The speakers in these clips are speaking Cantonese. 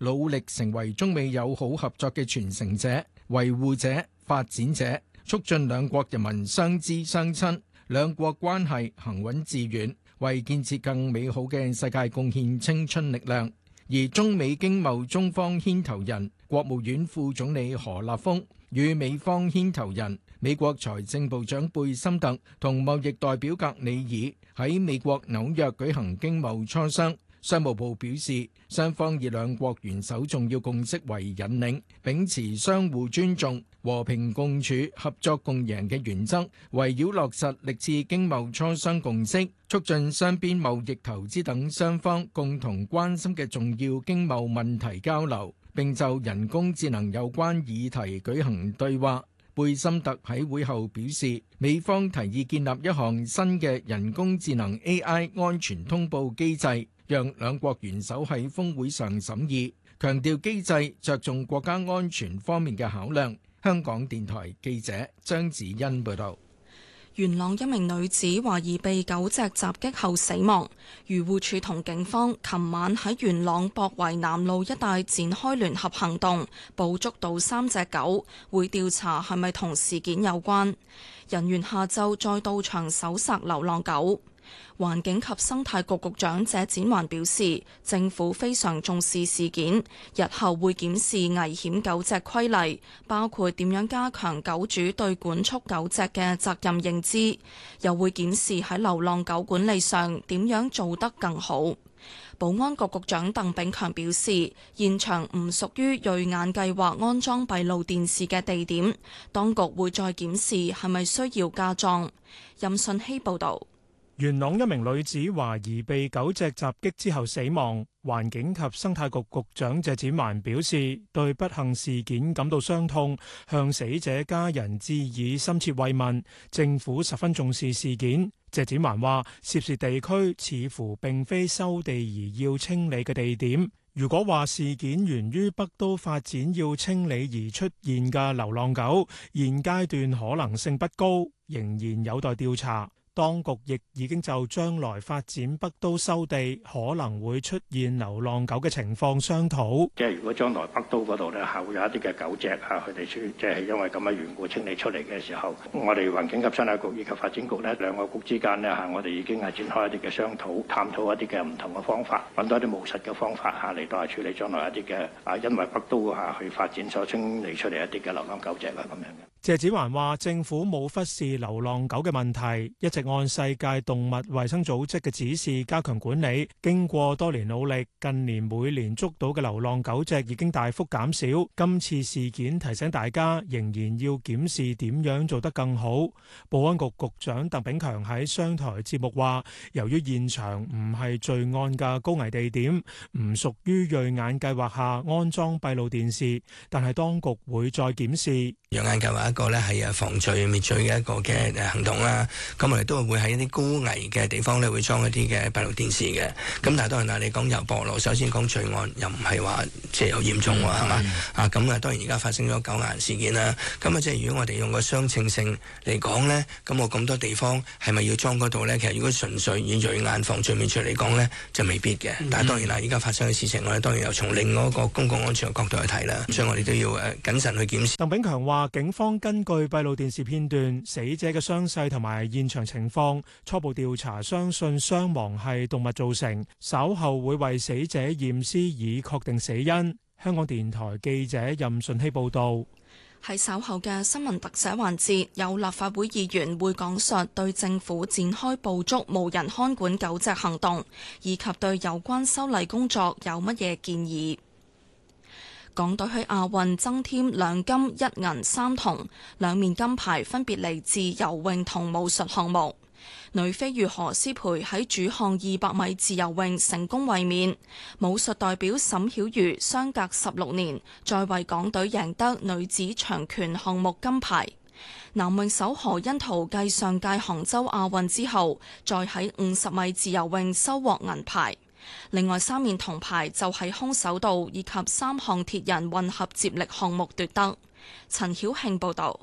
努力成為中美友好合作嘅傳承者、維護者、發展者，促進兩國人民相知相親，兩國關係行穩致遠，為建設更美好嘅世界貢獻青春力量。而中美經貿中方牽頭人、國務院副總理何立峰與美方牽頭人、美國財政部長貝森特同貿易代表格里爾喺美國紐約舉行經貿磋商。商務部表示，雙方以兩國元首重要共識為引領，秉持相互尊重、和平共處、合作共贏嘅原則，圍繞落實歷次經貿磋商共識，促進雙邊貿易、投資等雙方共同關心嘅重要經貿問題交流，並就人工智能有關議題舉行對話。貝森特喺會後表示，美方提議建立一項新嘅人工智能 AI 安全通報機制，讓兩國元首喺峰會上審議，強調機制着重國家安全方面嘅考量。香港電台記者張子欣報道。 元朗一名女子懷疑被狗隻襲擊後死亡，漁護署同警方琴晚喺元朗博圍南路一帶展開聯合行動，捕捉到3隻狗，會調查係咪同事件有關。人員下晝再到場搜殺流浪狗。環境及生態局局長謝展寰表示，政府非常重視事件，日後會檢視危險狗隻規例，包括點樣加強狗主對管束狗隻嘅責任認知，又會檢視喺流浪狗管理上點樣做得更好。保安局局長鄧炳強表示，現場唔屬於銳眼計劃安裝閉路電視嘅地點，當局會再檢視係咪需要加裝。任信希報導。 元朗一名女子懷疑被狗隻襲擊之後死亡，環境及生態局局長謝展寰表示，對不幸事件感到傷痛，向死者家人致以深切慰問，政府十分重視事件。謝展寰話，涉事地區似乎並非收地而要清理嘅地點，如果話事件源於北都發展要清理而出現嘅流浪狗，現階段可能性不高，仍然有待調查。當局亦已經就將來發展北都收地可能會出現流浪狗嘅情況商討。 即係如果將來北都嗰度咧，係會有一啲嘅狗隻啊，佢哋即係因為咁嘅緣故清理出嚟嘅時候，我哋環境及生態局以及發展局呢兩個局之間呢，我哋已經係展開一啲嘅商討，探討一啲嘅唔同嘅方法，揾到一啲務實嘅方法嚟到係處理將來一啲嘅因為北都去發展所清理出嚟一啲嘅流浪狗隻啊咁樣嘅。 謝展寰話：政府冇忽視流浪狗嘅問題，一直按世界動物衛生組織嘅指示加強管理。經過多年努力，近年每年捉到嘅流浪狗隻已經大幅減少。今次事件提醒大家，仍然要檢視點樣做得更好。保安局局長鄧炳強喺商台節目話：由於現場唔係罪案嘅高危地點，唔屬於銳眼計劃下安裝閉路電視，但係當局會再檢視。 銳眼計劃一個咧係防罪滅罪嘅一個嘅行動啦，咁我哋都會喺一啲高危嘅地方咧會裝一啲嘅閉路電視嘅。咁但係當然啦，你講由薄路，首先講罪案又唔係話即係有嚴重喎，係嘛？咁當然而家發生咗狗眼事件啦。咁即係如果我哋用個相稱性嚟講咧，咁我咁多地方係咪要裝嗰度咧？其實如果純粹以銳眼防罪滅罪嚟講咧，就未必嘅。但係當然啦，而家發生嘅事情，我哋當然又從另外一個公共安全嘅角度去睇啦。所以我哋都要謹慎去檢視。 鄧炳強話：警方根據閉路電視片段、死者嘅傷勢同埋現場情況，初步調查相信傷亡係動物造成，稍後會為死者驗屍以確定死因。香港電台記者任順希報導。 喺稍後嘅新聞特寫環節，有立法會議員會講述對政府展開捕捉無人看管狗隻行動，以及對有關修例工作有乜嘢建議。港隊去亞運增添2金1銀3銅，2面金牌分別嚟自游泳同武術項目。女飛魚何詩蓓喺主項200米自由泳成功衛冕，武術代表沈曉瑜相隔16年再為港隊贏得女子長拳項目金牌。男泳手何甄陶繼上屆杭州亞運之後，再喺50米自由泳收穫銀牌。另外3面銅牌就喺空手道以及3項鐵人混合接力項目奪得。陳曉慶報導。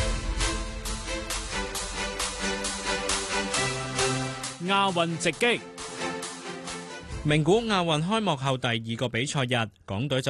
亞運直擊，名古亞運開幕後第2個比賽日，港隊就